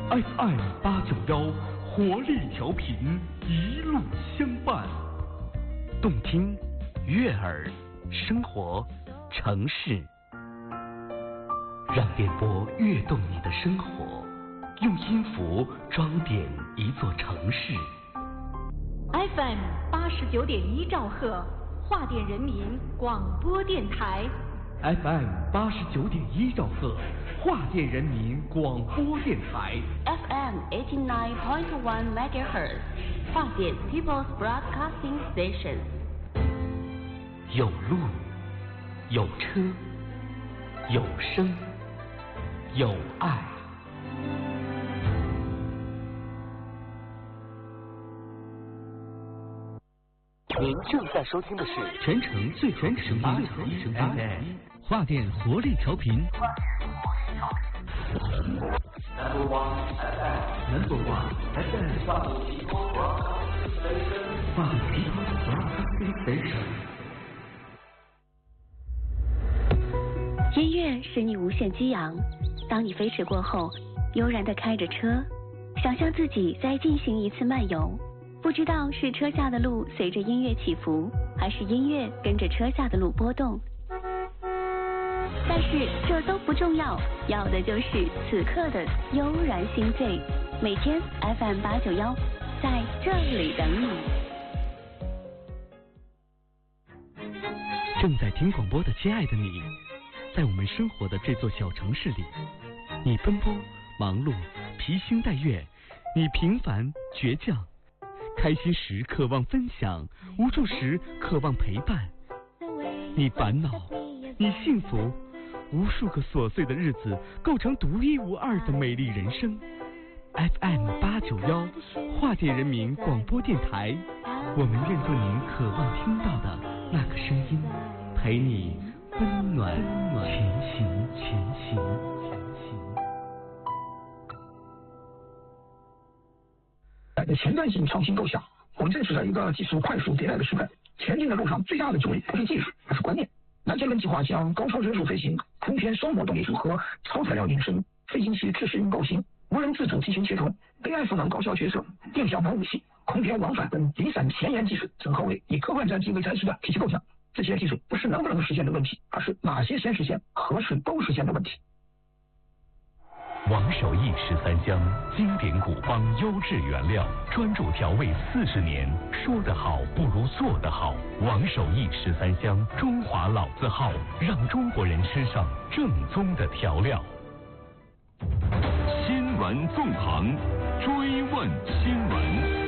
FM891活力调频，一路相伴， 动听、悦耳、生活、城市，让电波跃动你的生活，用音符装点一座城市。 FM89.1兆赫，华电人民广播电台。 FM89.1兆赫，华电人民广播电台。 FM89.1 MHz， 华电 People's Broadcasting Station。 有路，有车，有声，有爱。您正在收听的是全城最全声音 FM 华电活力调频。Number one FM 华电 People's Broadcasting Station。 音乐使你无限激昂，当你飞驰过后，悠然地开着车，想象自己在进行一次漫游。不知道是车下的路随着音乐起伏，还是音乐跟着车下的路波动。但是这都不重要，要的就是此刻的悠然心醉。每天 FM891 在这里等你。 正在听广播的亲爱的你，在我们生活的这座小城市里，你奔波忙碌，披星戴月，你平凡倔强，开心时渴望分享，无助时渴望陪伴。你烦恼，你幸福，无数个琐碎的日子构成独一无二的美丽人生。FM891 华电人民广播电台，我们愿做您渴望听到的那个声音，陪你温暖前行。 在前瞻性创新构想，我们正处在一个技术快速迭代的时代。前进的路上最大的阻力不是技术，而是观念。南天门计划将高超声速飞行、空天双模动力组合、超材料引申、飞行器自适应构型、无人自主机群协同、AI 赋能高效决策、定向防武器、空天往返等离散前沿技术整合为以科幻战机为战士的体系构想。这些技术不是能不能实现的问题，而是哪些先实现，何时都实现的问题。 王守义13香，经典古方优质原料，专注调味40年。说得好不如做得好。王守义13香，中华老字号，让中国人吃上正宗的调料。新闻纵横，追问新闻。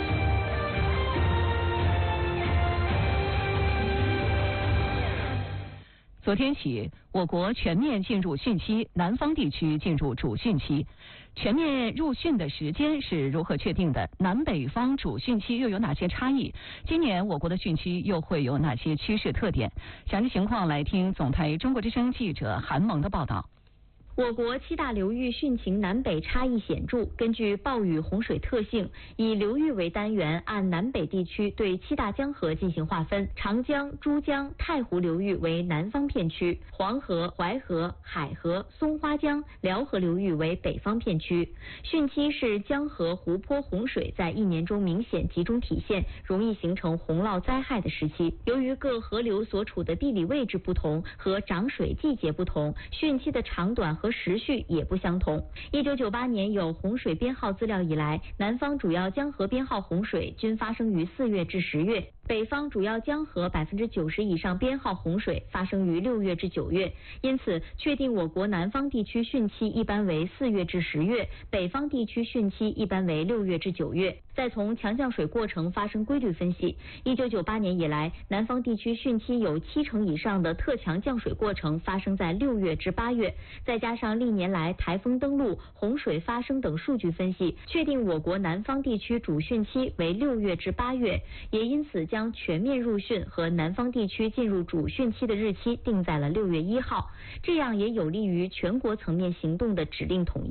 昨天起，我国全面进入汛期，南方地区进入主汛期。全面入汛的时间是如何确定的？南北方主汛期又有哪些差异？今年我国的汛期又会有哪些趋势特点？详细情况来听总台中国之声记者韩萌的报道。 我国7大流域汛情南北差异显著，根据暴雨洪水特性，以流域为单元，按南北地区对7大江河进行划分。长江、珠江、太湖流域为南方片区，黄河、淮河、海河、松花江、辽河流域为北方片区。汛期是江河、湖泊洪水在一年中明显集中体现，容易形成洪涝灾害的时期。由于各河流所处的地理位置不同和涨水季节不同，汛期的长短和时序也不相同。1998年有洪水编号资料以来，南方主要江河编号洪水均发生于4月至10月，北方主要江河90%以上编号洪水发生于6月至9月。因此，确定我国南方地区汛期一般为4月至10月，北方地区汛期一般为6月至9月。再从强降水过程发生规律分析，1998年以来，南方地区汛期有70%以上的特强降水过程发生在6月至8月，再加上历年来台风登陆、洪水发生等数据分析，确定我国南方地区主汛期为6月至8月，也因此将全面入汛和南方地区进入主汛期的日期定在了6月1号，这样也有利于全国层面行动的指令统一。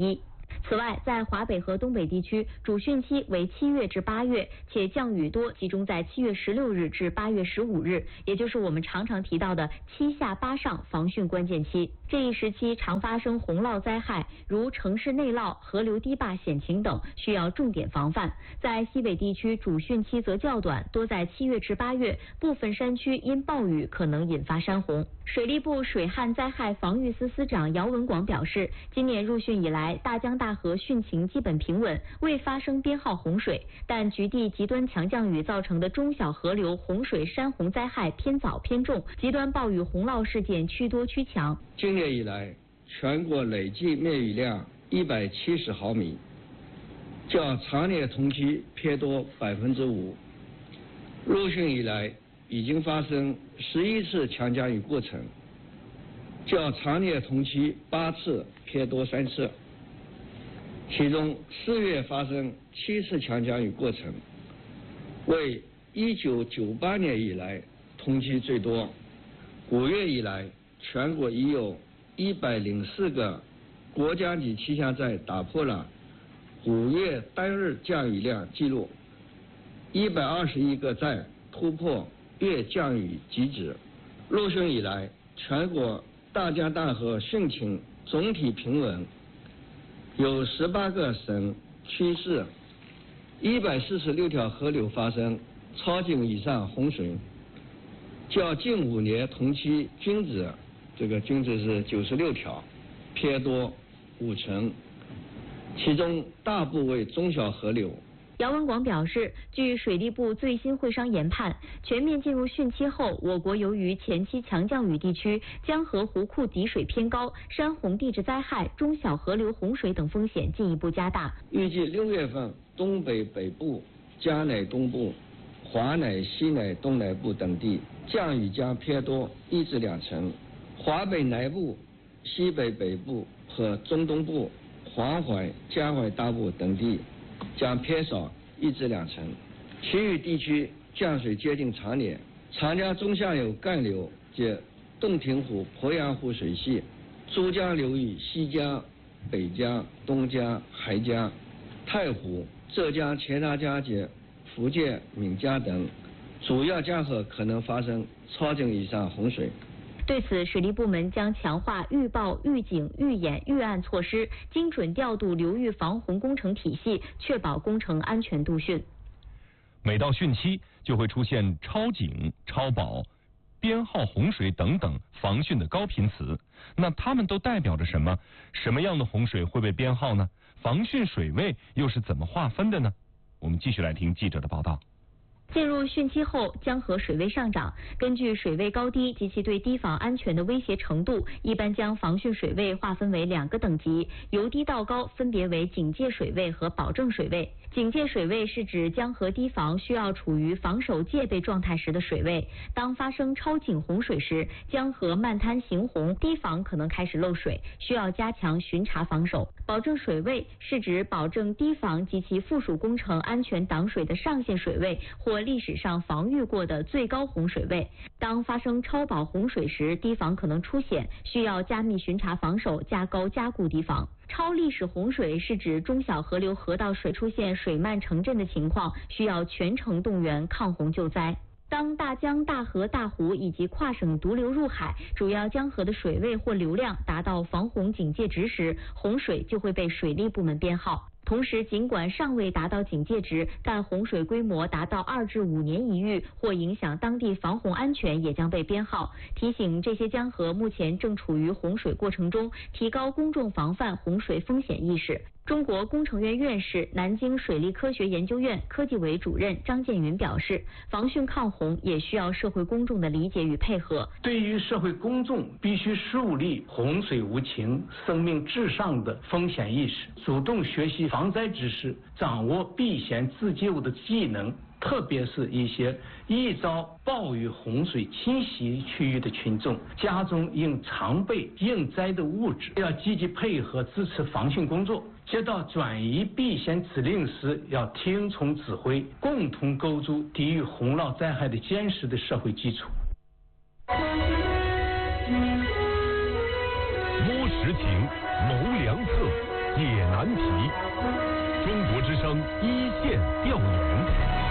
此外，在华北和东北地区，主汛期为7月至8月，且降雨多集中在7月16日至8月15日，也就是我们常常提到的7下8上防汛关键期。这一时期常发生洪涝灾害，如城市内涝、河流堤坝险情等，需要重点防范。在西北地区，主汛期则较短，多在7月至8月，部分山区因暴雨可能引发山洪。水利部水旱灾害防御司司长姚文广表示，今年入汛以来，大江大河汛情基本平稳，未发生编号洪水，但局地极端强降雨造成的中小河流洪水山洪灾害偏早偏重，极端暴雨洪涝事件趋多趋强。 今年以来，全国累计灭雨量170毫米，较常年同期偏多5%。入汛以来，已经发生11次强降雨过程，较常年同期8次偏多3次。其中4月发生7次强降雨过程，为1998年以来同期最多。5月以来，全国已有104个国家级气象站打破了5月单日降雨量记录，121个站突破月降雨极值。入汛以来，全国大江大河汛情总体平稳，有18个省区市146条河流发生超警以上洪水，较近5年同期均值，这个均值是96条，偏多50%，其中大部为中小河流。 姚文广表示，据水利部最新会商研判，全面进入汛期后，我国由于前期强降雨地区江河湖库底水偏高，山洪地质灾害、中小河流洪水等风险进一步加大。 预计6月份，东北北部、江南东部、华南西南东南部等地降雨将偏多1至2成，华北南部、西北北部和中东部、黄淮、江淮大部等地将偏少1至2成，其余地区降水接近常年。长江中下游干流及洞庭湖、鄱阳湖水系、珠江流域西江、北江、东江、海江、太湖、浙江钱塘江及福建闽江等主要江河可能发生超警以上洪水。 对此，水利部门将强化预报、预警、预演、预案措施，精准调度流域防洪工程体系，确保工程安全度汛。 每到汛期，就会出现超警、超保、编号洪水等等防汛的高频词。那它们都代表着什么？什么样的洪水会被编号呢？防汛水位又是怎么划分的呢？我们继续来听记者的报道。 进入汛期后，江河水位上涨，根据水位高低及其对堤防安全的威胁程度，一般将防汛水位划分为2个等级，由低到高分别为警戒水位和保证水位。警戒水位是指江河堤防需要处于防守戒备状态时的水位，当发生超警洪水时，江河漫滩行洪，堤防可能开始漏水，需要加强巡查防守。保证水位是指保证堤防及其附属工程安全挡水的上限水位或历史上防御过的最高洪水位。当发生超保洪水时，堤防可能出险，需要加密巡查防守，加高加固堤防。超历史洪水是指中小河流河道水出现水漫城镇的情况，需要全城动员抗洪救灾。当大江、大河、大湖以及跨省独流入海，主要江河的水位或流量达到防洪警戒值时，洪水就会被水利部门编号。同时，尽管尚未达到警戒值，但洪水规模达到2至5年一遇或影响当地防洪安全，也将被编号。提醒这些江河目前正处于洪水过程中，提高公众防范洪水风险意识。中国工程院院士、南京水利科学研究院科技委主任张建云表示，防汛抗洪也需要社会公众的理解与配合。 对于社会公众，必须树立洪水无情、生命至上的风险意识，主动学习防灾知识，掌握避险自救的技能。特别是一些易遭暴雨洪水侵袭区域的群众，家中应常备应灾的物质，要积极配合支持防汛工作。接到转移避险指令时，要听从指挥，共同构筑抵御洪涝灾害的坚实的社会基础。 摸实情，谋良策， 解难题。中国之声一线调研。